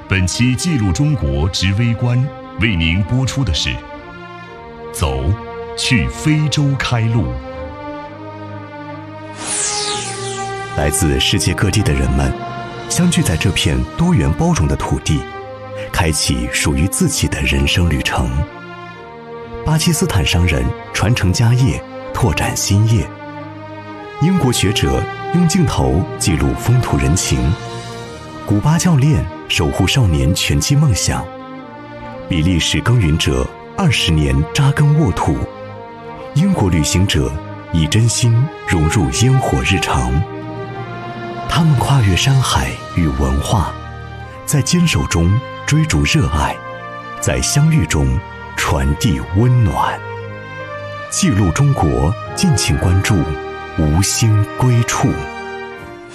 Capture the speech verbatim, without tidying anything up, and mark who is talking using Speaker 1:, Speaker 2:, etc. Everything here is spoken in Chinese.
Speaker 1: 本期记录中国之微观为您播出的是：走，去非洲开路。
Speaker 2: 来自世界各地的人们相聚在这片多元包容的土地，开启属于自己的人生旅程。巴基斯坦商人传承家业，拓展新业；英国学者用镜头记录风土人情；古巴教练守护少年拳击梦想；比利时耕耘者二十年扎根沃土；英国旅行者以真心融入烟火日常。他们跨越山海与文化，在坚守中追逐热爱，在相遇中传递温暖。记录中国，敬请关注无心归处。